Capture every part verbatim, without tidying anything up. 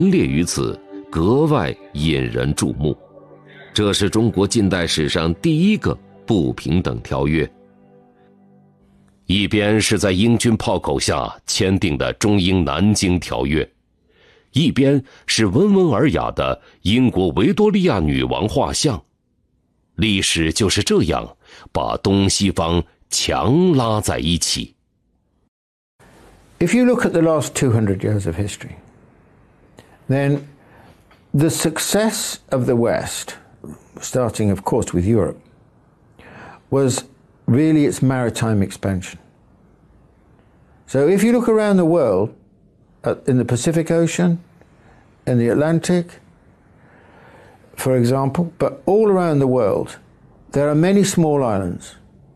列于此，格外引人注目。这是中国近代史上第一个不平等条约。一边是在英军炮口下签订的中英南京条约，一边是温文尔雅的英国维多利亚女王画像。历史就是这样把东西方强拉在一起。 If you look at the last two hundred years of history, then the success of the West, starting of course with Europe, was really its maritime expansion. So if you look around the world, uh, in the Pacific Ocean, in the Atlantic, for example, but all around the world, there are many small islands,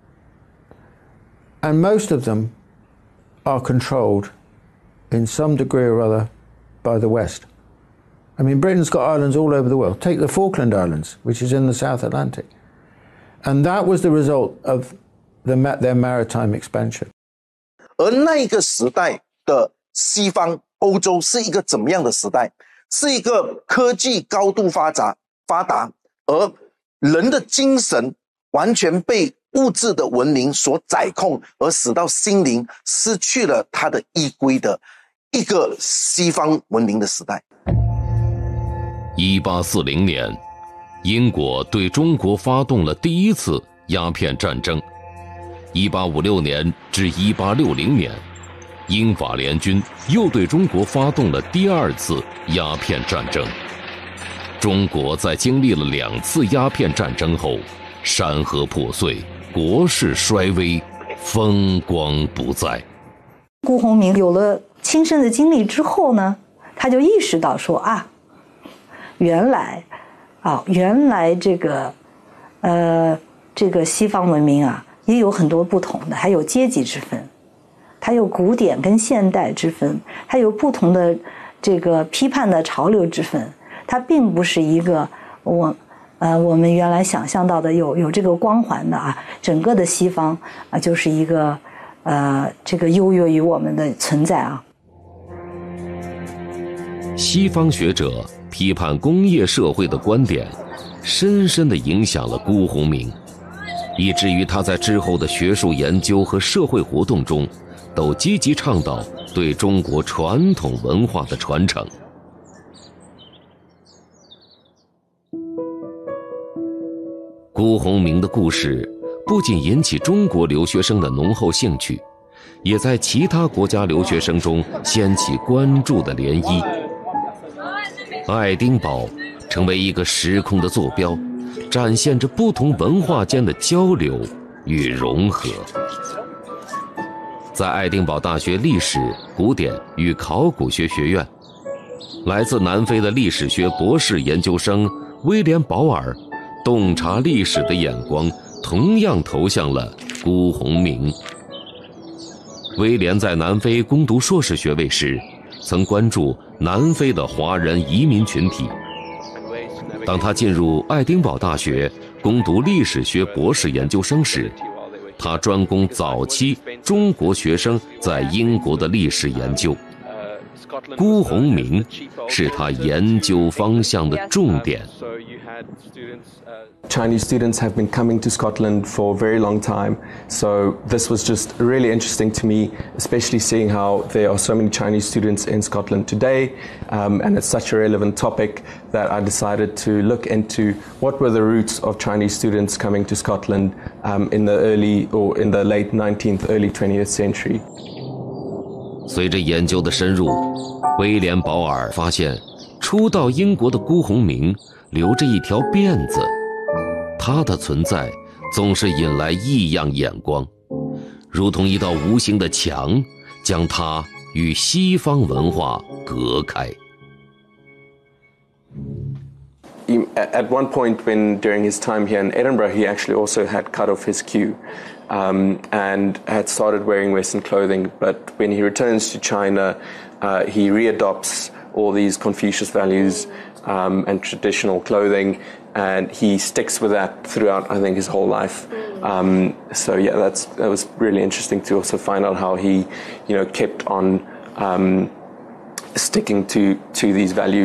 and most of them are controlled in some degree or other by the West. I mean, Britain's got islands all over the world. Take the Falkland Islands, which is in the South Atlantic. And that was the result of the, their maritime expansion. 而那一个时代的西方欧洲是一个怎么样的时代？是一个科技高度发达发达，而人的精神完全被物质的文明所宰控，而使到心灵失去了它的依归的一个西方文明的时代。 一八四零年，英国对中国发动了第一次鸦片战争。一八五六年至一八六零年，英法联军又对中国发动了第二次鸦片战争。中国在经历了两次鸦片战争后，山河破碎，国势衰微，风光不再。 辜鸿铭有了亲身的经历之后呢，他就意识到说啊，原来啊，原来这个呃这个西方文明啊也有很多不同的，还有阶级之分，它有古典跟现代之分，它有不同的这个批判的潮流之分，它并不是一个我呃我们原来想象到的有有这个光环的啊，整个的西方啊就是一个呃这个优越于我们的存在啊。 西方学者批判工业社会的观点，深深地影响了辜鸿铭，以至于他在之后的学术研究和社会活动中，都积极倡导对中国传统文化的传承。辜鸿铭的故事不仅引起中国留学生的浓厚兴趣，也在其他国家留学生中掀起关注的涟漪。爱丁堡成为一个时空的坐标，展现着不同文化间的交流与融合。在爱丁堡大学历史、古典与考古学学院，来自南非的历史学博士研究生威廉·保尔，洞察历史的眼光同样投向了辜鸿铭。威廉在南非攻读硕士学位时，曾关注南非的华人移民群体。当他进入爱丁堡大学攻读历史学博士研究生时，他专攻早期中国学生在英国的历史研究。辜鸿铭是他研究方向的重点。 Chinese students have been coming to Scotland for a very long time, so this was just really interesting to me, especially seeing how there are so many Chinese students in Scotland today, um, and it's such a relevant topic that I decided to look into what were the roots of Chinese students coming to Scotland um, in the early or in the late nineteenth, early twentieth century. 随着研究的深入，威廉·保尔发现，初到英国的辜鸿铭留着一条辫子，他的存在总是引来异样眼光，如同一道无形的墙，将他与西方文化隔开。 At one point, when during his time here in Edinburgh, he actually also had cut off his queue. Um, and had started wearing Western clothing, but when he returns to China, uh, he readopts all these Confucius values um, and traditional clothing, and he sticks with that throughout, I think, his whole life. Um, so yeah, that's that was really interesting to also find out how he, you know, kept on um, sticking to to these values